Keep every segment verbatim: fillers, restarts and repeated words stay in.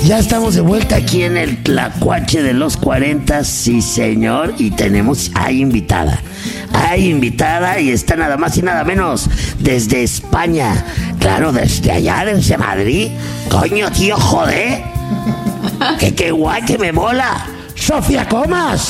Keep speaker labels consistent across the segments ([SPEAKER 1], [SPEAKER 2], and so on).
[SPEAKER 1] Ya estamos de vuelta aquí en el Tlacuache de los cuarenta, sí señor, y tenemos, hay invitada, hay invitada y está nada más y nada menos desde España, claro, desde allá, desde Madrid, coño tío, joder, que qué guay, que me mola, Sofía Comas.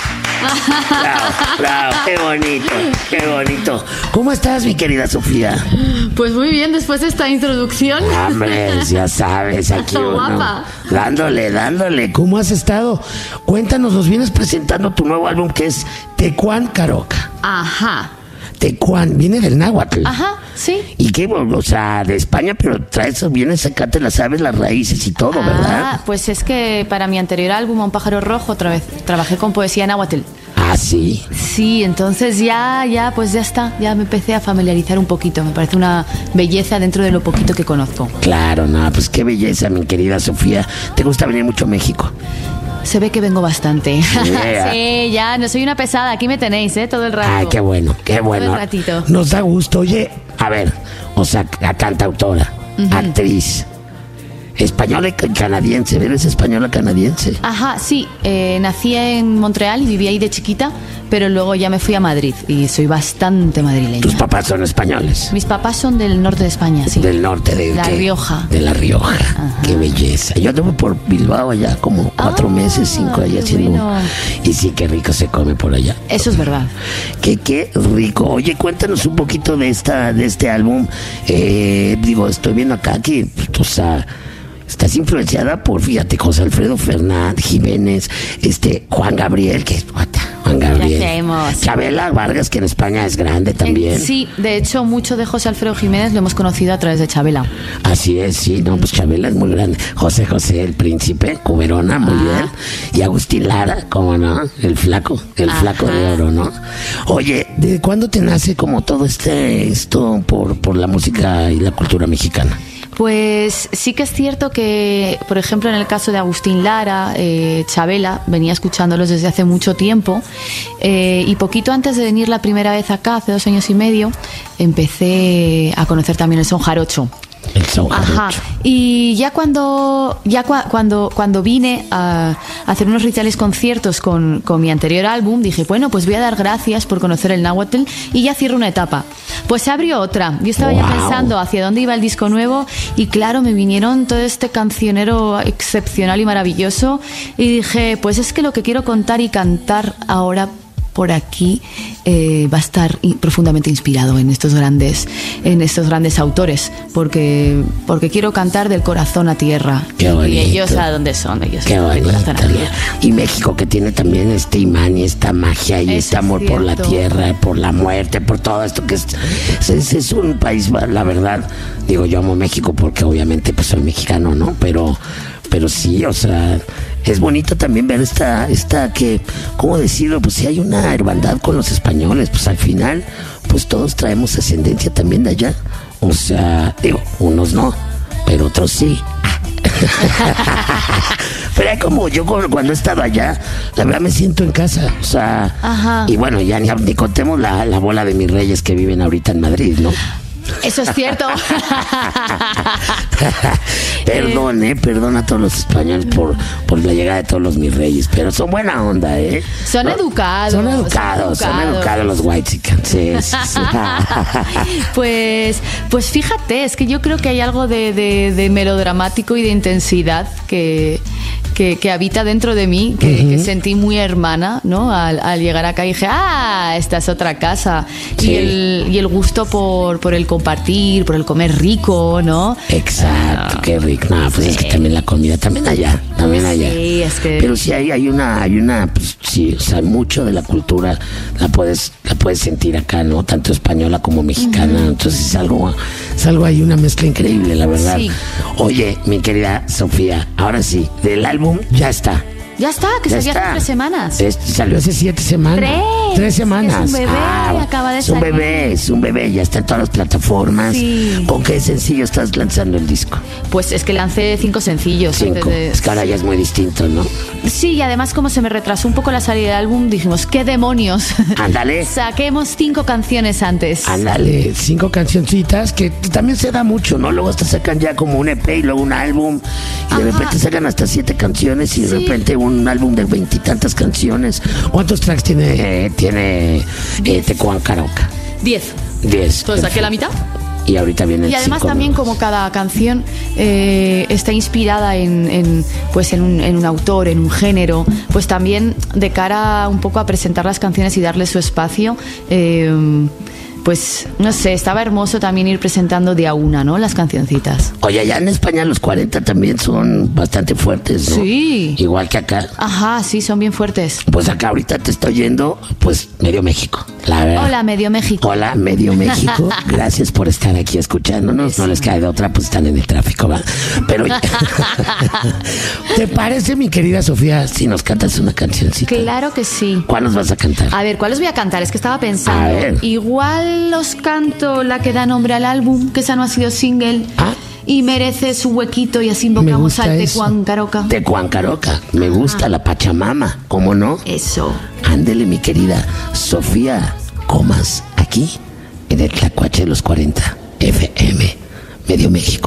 [SPEAKER 1] Bravo, bravo, qué bonito, qué bonito. ¿Cómo estás, mi querida Sofía?
[SPEAKER 2] Pues muy bien, después de esta introducción.
[SPEAKER 1] Hombre, ya sabes, aquí uno,
[SPEAKER 2] guapa.
[SPEAKER 1] dándole, dándole. ¿Cómo has estado? Cuéntanos, nos vienes presentando tu nuevo álbum que es Tecuán Caroca.
[SPEAKER 2] Ajá.
[SPEAKER 1] Tecuán, viene del náhuatl.
[SPEAKER 2] Ajá, sí.
[SPEAKER 1] ¿Y qué? O sea, de España, pero traes, vienes acá, te las sabes, las raíces y todo,
[SPEAKER 2] ah,
[SPEAKER 1] ¿verdad?
[SPEAKER 2] Pues es que para mi anterior álbum, Un pájaro rojo, otra vez trabajé con poesía náhuatl.
[SPEAKER 1] Ah, sí.
[SPEAKER 2] Sí, entonces ya, ya, pues ya está, ya me empecé a familiarizar un poquito. Me parece una belleza dentro de lo poquito que conozco.
[SPEAKER 1] Claro, no, pues qué belleza, mi querida Sofía. ¿Te gusta venir mucho a México?
[SPEAKER 2] Se ve que vengo bastante.
[SPEAKER 1] Yeah.
[SPEAKER 2] Sí, ya, no soy una pesada, aquí me tenéis, ¿eh? Todo el rato.
[SPEAKER 1] Ay, qué bueno, qué bueno.
[SPEAKER 2] Todo el ratito.
[SPEAKER 1] Nos da gusto. Oye, a ver, o sea, a cantautora, uh-huh. actriz, española y canadiense, ¿eres española canadiense?
[SPEAKER 2] Ajá, sí, eh, nací en Montreal y viví ahí de chiquita, pero luego ya me fui a Madrid y soy bastante madrileña.
[SPEAKER 1] ¿Tus papás son españoles?
[SPEAKER 2] Mis papás son del norte de España, sí.
[SPEAKER 1] Del norte de
[SPEAKER 2] La
[SPEAKER 1] ¿qué?
[SPEAKER 2] Rioja.
[SPEAKER 1] De La Rioja.
[SPEAKER 2] Ajá.
[SPEAKER 1] Qué belleza. Yo anduve por Bilbao allá como cuatro
[SPEAKER 2] ah,
[SPEAKER 1] meses, cinco allá haciendo.
[SPEAKER 2] Bueno.
[SPEAKER 1] Y sí, qué rico se come por allá.
[SPEAKER 2] Eso es verdad.
[SPEAKER 1] Qué, qué rico. Oye, cuéntanos un poquito de esta, de este álbum. Eh, digo, estoy viendo acá que, o sea, estás influenciada por, fíjate, José Alfredo Fernández, Jiménez, este, Juan Gabriel, que es Juan Gabriel.
[SPEAKER 2] ¿Qué hacemos?
[SPEAKER 1] Chabela Vargas, que en España es grande también.
[SPEAKER 2] Sí, de hecho, mucho de José Alfredo Jiménez lo hemos conocido a través de Chabela.
[SPEAKER 1] Así es, sí, no, pues Chabela es muy grande. José José, el príncipe, Cuberona, muy ah. bien. Y Agustín Lara, ¿cómo no? El flaco, el Ajá. flaco de oro, ¿no? Oye, ¿de cuándo te nace como todo este, esto por, por la música y la cultura mexicana?
[SPEAKER 2] Pues sí que es cierto que, por ejemplo, en el caso de Agustín Lara, eh, Chabela, venía escuchándolos desde hace mucho tiempo eh, y poquito antes de venir la primera vez acá, hace dos años y medio, empecé a conocer también el son jarocho.
[SPEAKER 1] El son jarocho.
[SPEAKER 2] Ajá. Y ya cuando ya cua, cuando cuando vine a hacer unos rituales conciertos con, con mi anterior álbum, dije, bueno, pues voy a dar gracias por conocer el náhuatl y ya cierro una etapa. Pues se abrió otra. Yo estaba wow. ya pensando hacia dónde iba el disco nuevo y claro, me vinieron todo este cancionero excepcional y maravilloso y dije, pues es que lo que quiero contar y cantar ahora por aquí eh, va a estar profundamente inspirado en estos grandes en estos grandes autores porque porque quiero cantar del corazón a tierra.
[SPEAKER 1] Qué bonito.
[SPEAKER 2] Y ellos a dónde son, ellos
[SPEAKER 1] Qué
[SPEAKER 2] del corazón a tierra.
[SPEAKER 1] Y México, que tiene también este imán y esta magia y
[SPEAKER 2] Eso
[SPEAKER 1] este amor
[SPEAKER 2] es
[SPEAKER 1] por la tierra, por la muerte, por todo esto que es, es, es un país, la verdad, digo, yo amo México porque obviamente pues soy mexicano, ¿no? Pero pero sí, o sea, es bonito también ver esta, esta que, ¿cómo decirlo? Pues si hay una hermandad con los españoles, pues al final, pues todos traemos ascendencia también de allá. O sea, digo, unos no, pero otros sí. Pero es como yo cuando he estado allá, la verdad me siento en casa, o sea, Ajá. y bueno, ya ni, ni contemos la, la bola de mis reyes que viven ahorita en Madrid, ¿no?
[SPEAKER 2] Eso es cierto.
[SPEAKER 1] Perdón, eh, perdón a todos los españoles por, por la llegada de todos los mis reyes, pero son buena onda, eh.
[SPEAKER 2] Son educados.
[SPEAKER 1] Son educados, son educados, son educados los whitexicans. Sí, sí, sí.
[SPEAKER 2] Pues, pues fíjate, es que yo creo que hay algo de, de, de melodramático y de intensidad que, que, que habita dentro de mí, que, uh-huh. que sentí muy hermana, ¿no? Al, al llegar acá y dije, ah, esta es otra casa. Sí. Y el, y el gusto por, por el compartir, por el comer rico, ¿no?
[SPEAKER 1] Exacto, uh, qué rico. No, pues sí. Es que también la comida, también allá, también allá.
[SPEAKER 2] Sí, es que...
[SPEAKER 1] Pero sí hay, hay una, hay una, pues sí, o sea, mucho de la cultura la puedes, la puedes sentir acá, ¿no? Tanto española como mexicana. Uh-huh. Entonces es algo, es algo, hay una mezcla increíble, la verdad. Sí. Oye, mi querida Sofía, ahora sí, del álbum ya está.
[SPEAKER 2] Ya está, que
[SPEAKER 1] ya
[SPEAKER 2] salió
[SPEAKER 1] está.
[SPEAKER 2] hace tres semanas.
[SPEAKER 1] Es, salió hace siete semanas.
[SPEAKER 2] Tres.
[SPEAKER 1] Tres semanas.
[SPEAKER 2] Es un bebé, ah, acaba de
[SPEAKER 1] es un
[SPEAKER 2] salir.
[SPEAKER 1] bebé, es un bebé, ya está en todas las plataformas.
[SPEAKER 2] Sí.
[SPEAKER 1] ¿Con qué sencillo estás lanzando el disco?
[SPEAKER 2] Pues es que lancé cinco sencillos.
[SPEAKER 1] Cinco. De... Es que ahora ya es muy distinto, ¿no?
[SPEAKER 2] Sí, y además como se me retrasó un poco la salida del álbum, dijimos, ¿qué demonios?
[SPEAKER 1] Ándale.
[SPEAKER 2] Saquemos cinco canciones antes.
[SPEAKER 1] Ándale, cinco cancioncitas que también se da mucho, ¿no? Luego hasta sacan ya como un E P y luego un álbum de repente sacan hasta siete canciones y de
[SPEAKER 2] Sí.
[SPEAKER 1] repente un álbum de veintitantas canciones. ¿Cuántos tracks tiene, eh, tiene eh, Tecuan Caroca?
[SPEAKER 2] Diez.
[SPEAKER 1] Diez.
[SPEAKER 2] Entonces saqué la mitad.
[SPEAKER 1] Y ahorita viene.
[SPEAKER 2] Y además también como cada canción eh, está inspirada en, en, pues en un, en un autor, en un género, pues también de cara un poco a presentar las canciones y darle su espacio, eh, pues no sé, estaba hermoso también ir presentando de a una, ¿no? Las cancioncitas.
[SPEAKER 1] Oye, allá en España los cuarenta también son bastante fuertes, ¿no?
[SPEAKER 2] Sí.
[SPEAKER 1] Igual que acá.
[SPEAKER 2] Ajá, sí, son bien fuertes.
[SPEAKER 1] Pues acá ahorita te estoy oyendo, pues medio México, la verdad.
[SPEAKER 2] Hola, medio México.
[SPEAKER 1] Hola, medio México. Gracias por estar aquí escuchándonos. No les cae de otra, pues están en el tráfico, ¿va? Pero, ¿te parece, mi querida Sofía, si nos cantas una cancioncita?
[SPEAKER 2] Claro que sí.
[SPEAKER 1] ¿Cuál nos vas a cantar?
[SPEAKER 2] A ver, ¿cuál os voy a cantar? Es que estaba
[SPEAKER 1] A
[SPEAKER 2] pensando.
[SPEAKER 1] ver.
[SPEAKER 2] Igual os canto la que da nombre al álbum, que esa no ha sido single.
[SPEAKER 1] Ah.
[SPEAKER 2] Y merece su huequito y así invocamos
[SPEAKER 1] gusta
[SPEAKER 2] al
[SPEAKER 1] eso.
[SPEAKER 2] Tecuan Caroca.
[SPEAKER 1] Tecuan Caroca. Me gusta la Pachamama. ¿Cómo no?
[SPEAKER 2] Eso.
[SPEAKER 1] Ándele, mi querida Sofía Comas, aquí en el Tlacuache de los cuarenta F M, Medio México.